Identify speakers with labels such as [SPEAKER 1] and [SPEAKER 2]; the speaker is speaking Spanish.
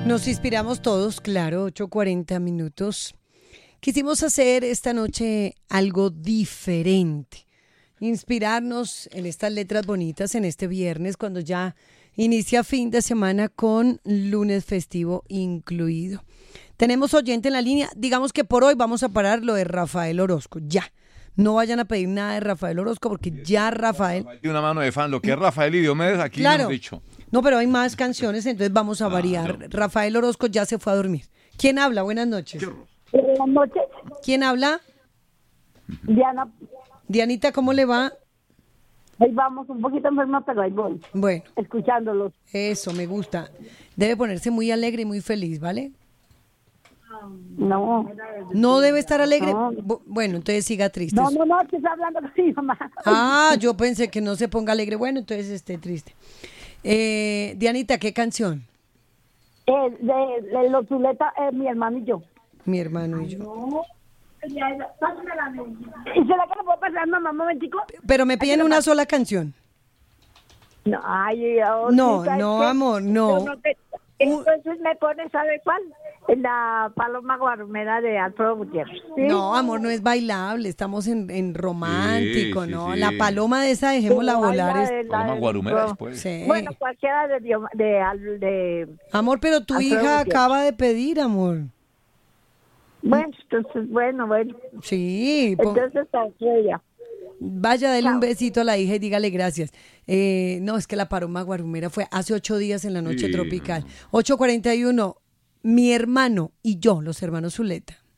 [SPEAKER 1] Nos inspiramos todos, claro, 8:40. Quisimos hacer esta noche algo diferente, inspirarnos en estas letras bonitas en este viernes cuando ya inicia fin de semana con lunes festivo incluido. Tenemos oyente en la línea, digamos que por hoy vamos a parar lo de Rafael Orozco, ya. No vayan a pedir nada de Rafael Orozco porque ya Rafael...
[SPEAKER 2] Y una mano de fan, lo que es Rafael y Diomedes, aquí
[SPEAKER 1] claro,
[SPEAKER 2] hemos dicho.
[SPEAKER 1] No, pero hay más canciones, entonces vamos a variar. No. Rafael Orozco ya se fue a dormir. ¿Quién habla? Buenas noches.
[SPEAKER 3] Buenas noches.
[SPEAKER 1] ¿Quién habla?
[SPEAKER 3] Diana.
[SPEAKER 1] Dianita, ¿cómo le va?
[SPEAKER 3] Ahí vamos, un poquito enferma, pero ahí voy.
[SPEAKER 1] Bueno.
[SPEAKER 3] Escuchándolos.
[SPEAKER 1] Eso, me gusta. Debe ponerse muy alegre y muy feliz, ¿vale?
[SPEAKER 3] No.
[SPEAKER 1] ¿No debe estar alegre?
[SPEAKER 3] No.
[SPEAKER 1] Bueno, entonces siga triste.
[SPEAKER 3] No, te estoy hablando con mi mamá.
[SPEAKER 1] Ah, yo pensé que no se ponga alegre. Bueno, entonces esté triste. Dianita, ¿qué canción?
[SPEAKER 3] De los Zuleta, mi hermano y yo.
[SPEAKER 1] Mi hermano y yo.
[SPEAKER 3] No. ¿Y será que lo puedo pasar, mamá, un momentico?
[SPEAKER 1] Pero me piden una sola canción.
[SPEAKER 3] No,
[SPEAKER 1] no, amor, no.
[SPEAKER 3] Entonces me pone, ¿sabe cuál? La Paloma Guarumera de Alfredo Gutiérrez. ¿Sí?
[SPEAKER 1] No, amor, no es bailable, estamos en romántico,
[SPEAKER 2] sí,
[SPEAKER 1] ¿no?
[SPEAKER 2] sí.
[SPEAKER 1] La paloma de esa, dejémosla volar.
[SPEAKER 2] Paloma Guarumera después.
[SPEAKER 1] Sí.
[SPEAKER 3] Bueno, cualquiera de
[SPEAKER 1] amor, pero tu
[SPEAKER 3] Alfredo
[SPEAKER 1] hija
[SPEAKER 3] Gutiérrez.
[SPEAKER 1] acaba de pedir, amor.
[SPEAKER 3] Bueno, entonces, bueno.
[SPEAKER 1] Sí.
[SPEAKER 3] Entonces, ella.
[SPEAKER 1] Vaya, dele
[SPEAKER 3] Chao.
[SPEAKER 1] un besito a la hija y dígale gracias. No, es que la paloma guarumera fue hace 8 días en la noche
[SPEAKER 2] Sí.
[SPEAKER 1] tropical. 8:41, mi hermano y yo, los hermanos Zuleta.